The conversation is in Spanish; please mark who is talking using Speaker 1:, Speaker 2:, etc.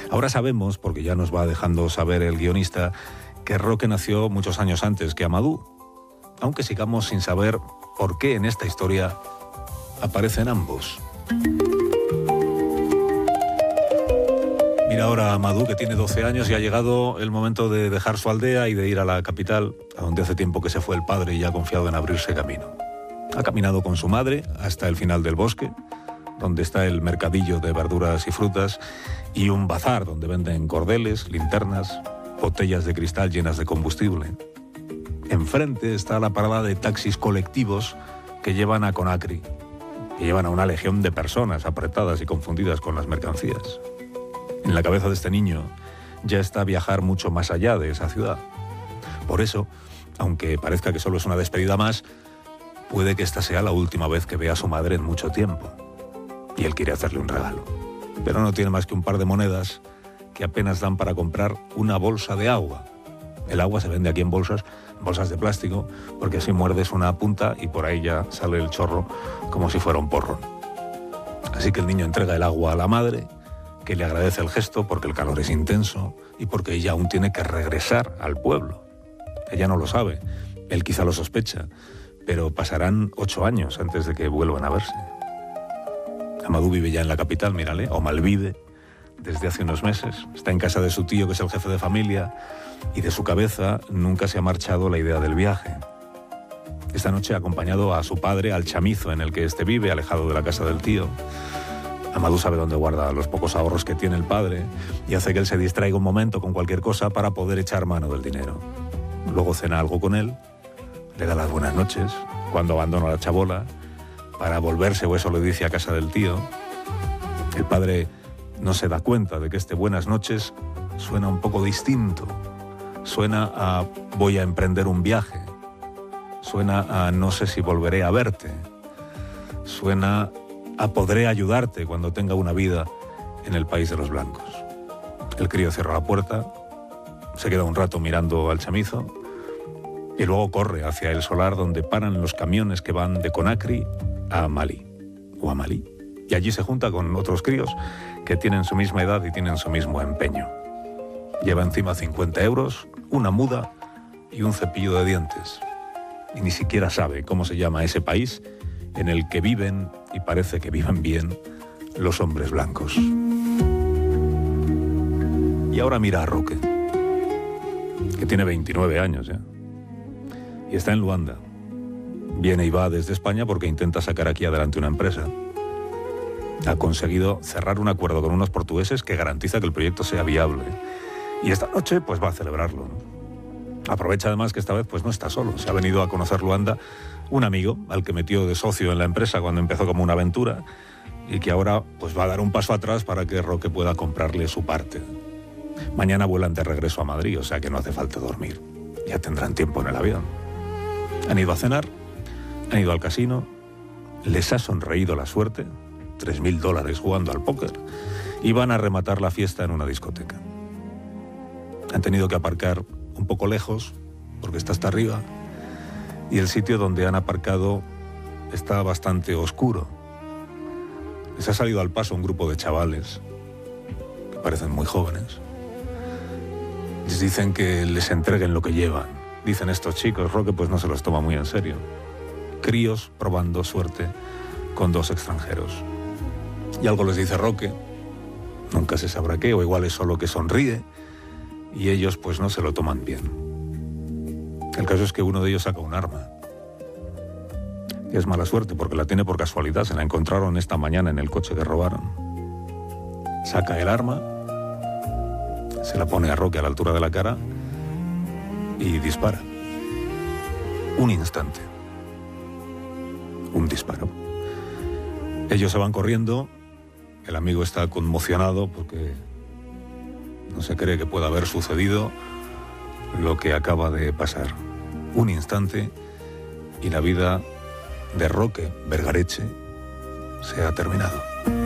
Speaker 1: Ahora sabemos, porque ya nos va dejando saber el guionista, que Roque nació muchos años antes que Amadou, aunque sigamos sin saber por qué en esta historia aparecen ambos. Mira ahora a Amadou, que tiene 12 años y ha llegado el momento de dejar su aldea y de ir a la capital, a donde hace tiempo que se fue el padre y ha confiado en abrirse camino. Ha caminado con su madre hasta el final del bosque, donde está el mercadillo de verduras y frutas y un bazar donde venden cordeles, linternas, botellas de cristal llenas de combustible. Enfrente está la parada de taxis colectivos que llevan a Conakry, que llevan a una legión de personas apretadas y confundidas con las mercancías. En la cabeza de este niño ya está viajar mucho más allá de esa ciudad. Por eso, aunque parezca que solo es una despedida más, puede que esta sea la última vez que vea a su madre en mucho tiempo. Y él quiere hacerle un regalo. Pero no tiene más que un par de monedas que apenas dan para comprar una bolsa de agua. El agua se vende aquí en bolsas de plástico, porque así muerdes una punta y por ahí ya sale el chorro como si fuera un porrón. Así que el niño entrega el agua a la madre, que le agradece el gesto porque el calor es intenso y porque ella aún tiene que regresar al pueblo. Ella no lo sabe, él quizá lo sospecha, pero pasarán 8 años antes de que vuelvan a verse. Amadou vive ya en la capital, mírale, o Malvide, desde hace unos meses. Está en casa de su tío, que es el jefe de familia, y de su cabeza nunca se ha marchado la idea del viaje. Esta noche ha acompañado a su padre al chamizo en el que éste vive, alejado de la casa del tío. Amadou sabe dónde guarda los pocos ahorros que tiene el padre y hace que él se distraiga un momento con cualquier cosa para poder echar mano del dinero. Luego cena algo con él, le da las buenas noches, cuando abandona la chabola, para volverse, o eso le dice, a casa del tío. El padre no se da cuenta de que este buenas noches suena un poco distinto. Suena a voy a emprender un viaje. Suena a no sé si volveré a verte. Suena a podré ayudarte cuando tenga una vida en el país de los blancos. El crío cierra la puerta, se queda un rato mirando al chamizo y luego corre hacia el solar donde paran los camiones que van de Conakry a Mali, o a Malí. Y allí se junta con otros críos que tienen su misma edad y tienen su mismo empeño. Lleva encima 50 euros, una muda y un cepillo de dientes. Y ni siquiera sabe cómo se llama ese país en el que viven, y parece que viven bien, los hombres blancos. Y ahora mira a Roque, que tiene 29 años ya, y está en Luanda. Viene y va desde España porque intenta sacar aquí adelante una empresa. Ha conseguido cerrar un acuerdo con unos portugueses que garantiza que el proyecto sea viable. Y esta noche pues va a celebrarlo. Aprovecha además que esta vez pues no está solo. Se ha venido a conocer Luanda un amigo al que metió de socio en la empresa cuando empezó como una aventura y que ahora pues va a dar un paso atrás para que Roque pueda comprarle su parte. Mañana vuelan de regreso a Madrid, o sea que no hace falta dormir. Ya tendrán tiempo en el avión. Han ido a cenar, han ido al casino, les ha sonreído la suerte, $3.000 jugando al póker, y van a rematar la fiesta en una discoteca. Han tenido que aparcar un poco lejos, porque está hasta arriba, y el sitio donde han aparcado está bastante oscuro. Les ha salido al paso un grupo de chavales, que parecen muy jóvenes. Les dicen que les entreguen lo que llevan. Dicen estos chicos, Roque pues no se los toma muy en serio. Críos probando suerte con 2 extranjeros. Y algo les dice Roque, nunca se sabrá qué, o igual es solo que sonríe, y ellos pues no se lo toman bien. El caso es que uno de ellos saca un arma. Y es mala suerte porque la tiene por casualidad, se la encontraron esta mañana en el coche que robaron. Saca el arma, se la pone a Roque a la altura de la cara y dispara. Un instante. Un disparo. Ellos se van corriendo, el amigo está conmocionado porque no se cree que pueda haber sucedido lo que acaba de pasar. Un instante y la vida de Roque Vergareche se ha terminado.